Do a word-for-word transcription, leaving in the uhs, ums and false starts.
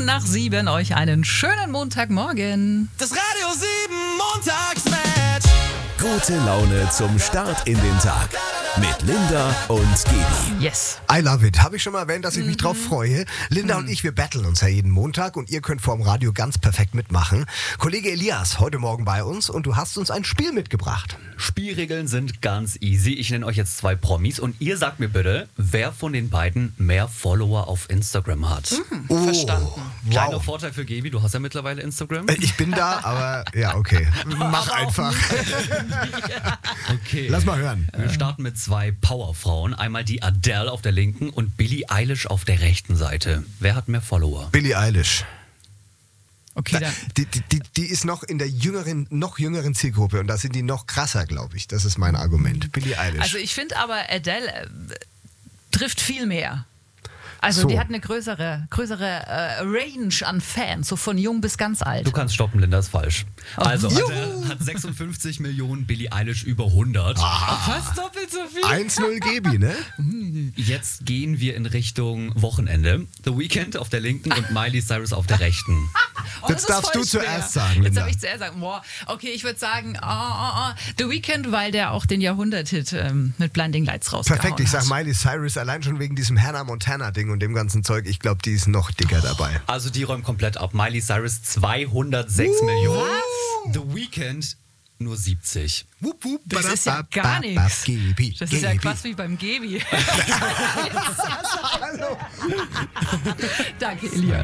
Minuten nach sieben. Euch einen schönen Montagmorgen. Das Radio sieben Montagsmatch. Gute Laune zum Start in den Tag. Mit Linda und Gibi. Yes. I love it. Habe ich schon mal erwähnt, dass ich mich drauf freue. Linda und ich, wir battlen uns ja jeden Montag und ihr könnt vorm Radio ganz perfekt mitmachen. Kollege Elias, heute Morgen bei uns und du hast uns ein Spiel mitgebracht. Spielregeln sind ganz easy. Ich nenne euch jetzt zwei Promis und ihr sagt mir bitte, wer von den beiden mehr Follower auf Instagram hat. Oh, Verstanden. Kleiner Wow. Vorteil für Gaby, du hast ja mittlerweile Instagram. Äh, Ich bin da, aber ja, okay. Mach einfach. Okay. Lass mal hören. Wir starten mit zwei Powerfrauen. Einmal die Adele auf der linken und Billie Eilish auf der rechten Seite. Wer hat mehr Follower? Billie Eilish. Okay, dann. Die, die, die, die ist noch in der jüngeren, noch jüngeren Zielgruppe und da sind die noch krasser, glaube ich. Das ist mein Argument. Billie Eilish. Also ich finde aber, Adele äh, trifft viel mehr. Also So. die hat eine größere, größere äh, Range an Fans, so von jung bis ganz alt. Du kannst stoppen, Linda, ist falsch. Also, Juhu. Adele hat sechsundfünfzig Millionen, Billie Eilish über hundert. Fast doppelt so viel. eins null Gebi, ne? Jetzt gehen wir in Richtung Wochenende. The Weeknd auf der linken und Miley Cyrus auf der rechten. Oh, Jetzt das ist darfst voll du schwer. zuerst sagen, Jetzt Linda. darf ich zuerst sagen, boah, okay, ich würde sagen, oh, oh, oh, The Weeknd, weil der auch den Jahrhundert-Hit ähm, mit Blinding Lights rausgehauen Perfekt, ich sag hat. Miley Cyrus allein schon wegen diesem Hannah Montana-Ding und dem ganzen Zeug. Ich glaube, die ist noch dicker dabei. Also die räumen komplett ab. Miley Cyrus zweihundertsechs Millionen. The Weeknd nur siebzig. Wupp, wupp, Das ist ja badabab, gar nichts. Gebi, Das ist ja Gebi. krass wie beim Gebi. Danke, Elias.